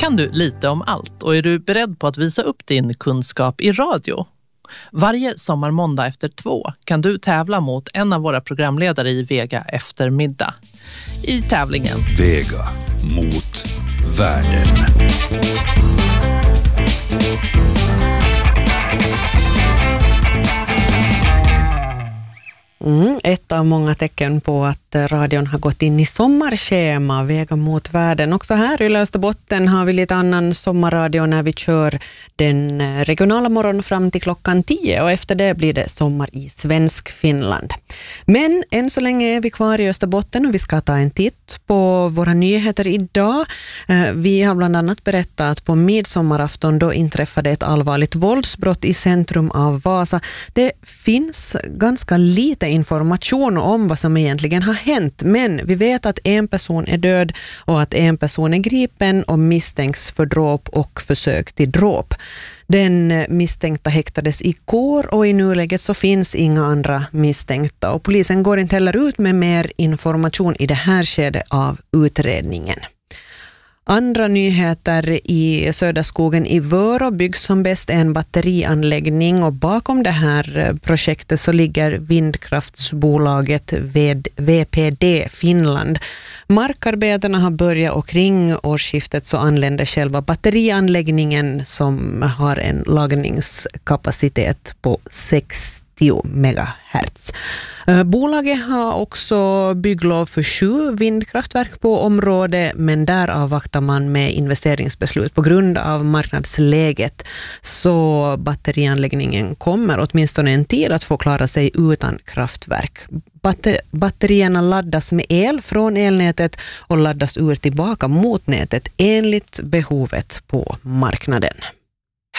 Kan du lite om allt och är du beredd på att visa upp din kunskap i radio? Varje sommarmåndag efter 2 kan du tävla mot en av våra programledare i Vega eftermiddag. I tävlingen Vega mot världen. Ett av många tecken på att radion har gått in i sommarschema, Vega mot världen. Också här i Österbotten har vi lite annan sommarradio när vi kör den regionala morgon fram till klockan 10 och efter det blir det sommar i svensk Finland. Men än så länge är vi kvar i Österbotten och vi ska ta en titt på våra nyheter idag. Vi har bland annat berättat att på midsommarafton då inträffade ett allvarligt våldsbrott i centrum av Vasa. Det finns ganska lite information om vad som egentligen har hänt, men vi vet att en person är död och att en person är gripen och misstänks för dråp och försök till dråp. Den misstänkta häktades igår och i nuläget så finns inga andra misstänkta och polisen går inte heller ut med mer information i det här skedet av utredningen. Andra nyheter: i Söderskogen i Vörå byggs som bäst en batterianläggning och bakom det här projektet så ligger vindkraftsbolaget VPD Finland. Markarbetarna har börjat och kring årsskiftet så anländer själva batterianläggningen som har en lagringskapacitet på 60 megahertz. Bolaget har också bygglov för 7 vindkraftverk på området, men där avvaktar man med investeringsbeslut på grund av marknadsläget. Så batterianläggningen kommer åtminstone en tid att få klara sig utan kraftverk. Batterierna laddas med el från elnätet och laddas ur tillbaka mot nätet enligt behovet på marknaden.